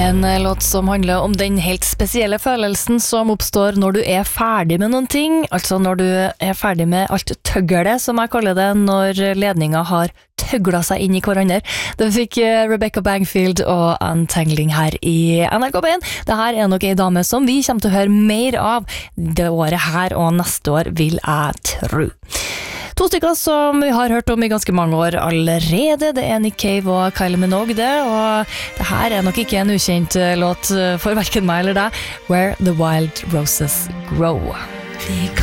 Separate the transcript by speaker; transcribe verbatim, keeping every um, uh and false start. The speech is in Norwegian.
Speaker 1: En låt som handler om den helt spesielle følelsen som oppstår når du er ferdig med noen ting, altså når du er ferdig med alt tøggelet, som jeg kaller det, når ledninger har tøglet seg inn i hverandre. Det fikk Rebecca Bangfield og Untangling her i N R K P én. Dette er nok en dame som vi kommer til å høre mer av det året her og neste år, vil jeg tro. To stykker som vi har hørt om i ganske mange år allerede, det er Nick Cave og Kylie Minogue det, og det her er nok ikke en ukjent låt for hverken meg eller deg, Where the Wild Roses Grow.